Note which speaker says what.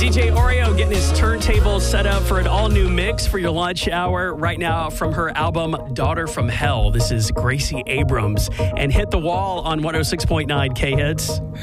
Speaker 1: DJ Oreo getting his turntable set up for an all-new mix for your lunch hour right now from her album Daughter from Hell. This is Gracie Abrams and Hit the Wall on 106.9 K-Hits.